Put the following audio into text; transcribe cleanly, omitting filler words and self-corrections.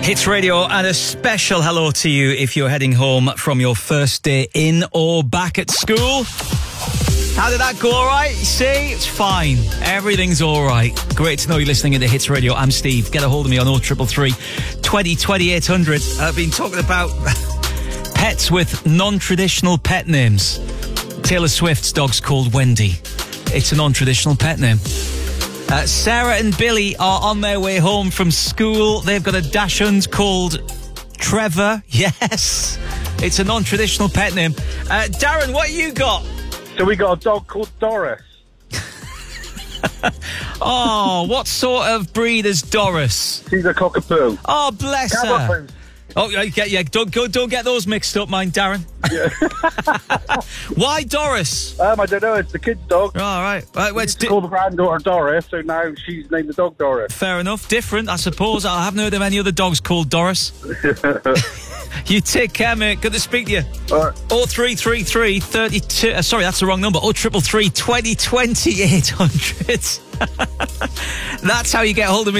Hits Radio, and a special hello to you if you're heading home from your first day in or back at school. How did that go? All right? See, it's fine. Everything's all right. Great to know you're listening to Hits Radio. I'm Steve. Get a hold of me on 0333 20 800. I've been talking about pets with non-traditional pet names. Taylor Swift's dog's called Wendy. It's a non-traditional pet name. Sarah and Billy are on their way home from school. They've got a dachshund called Trevor. Yes, it's a non-traditional pet name. Darren, what you got? So we got a dog called Doris. Oh, what sort of breed is Doris? She's a cockapoo. Oh, bless her. Oh, yeah, don't get those mixed up, mine, Darren. Yeah. Why Doris? I don't know, it's the kid's dog. All right. It's called the granddaughter Doris, so now she's named the dog Doris. Fair enough. Different, I suppose. I haven't heard of any other dogs called Doris. You take care, mate. Good to speak to you. All right. 0333 32... sorry, that's the wrong number. 0333 20 800. That's how you get hold of me.